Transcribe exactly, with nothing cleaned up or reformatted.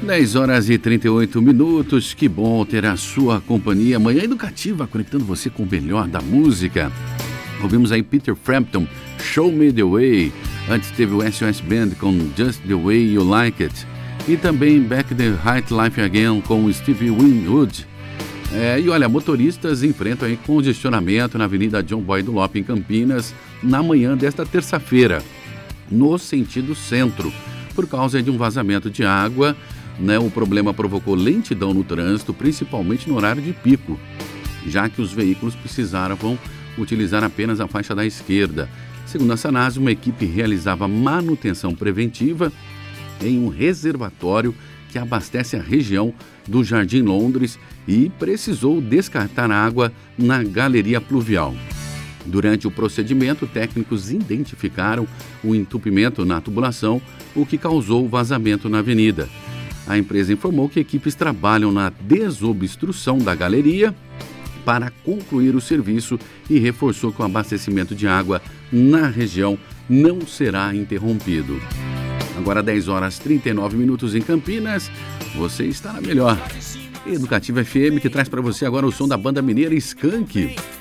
dez horas e trinta e oito minutos, que bom ter a sua companhia. Manhã educativa, conectando você com o melhor da música. Ouvimos aí Peter Frampton, Show Me The Way. Antes teve o S O S Band com Just The Way You Like It. E também Back The High Life Again com Stevie Winwood. É, e olha, motoristas enfrentam aí congestionamento na Avenida John Boy Dunlop em Campinas na manhã desta terça-feira, no sentido centro, por causa de um vazamento de água. Né, o problema provocou lentidão no trânsito, principalmente no horário de pico, já que os veículos precisavam utilizar apenas a faixa da esquerda. Segundo a Sanasa, uma equipe realizava manutenção preventiva em um reservatório que abastece a região do Jardim Londres e precisou descartar água na galeria pluvial. Durante o procedimento, técnicos identificaram o entupimento na tubulação, o que causou o vazamento na avenida. A empresa informou que equipes trabalham na desobstrução da galeria para concluir o serviço e reforçou que o abastecimento de água na região não será interrompido. Agora dez horas e trinta e nove minutos em Campinas, você está na melhor Educativa F M, que traz para você agora o som da banda mineira Skank.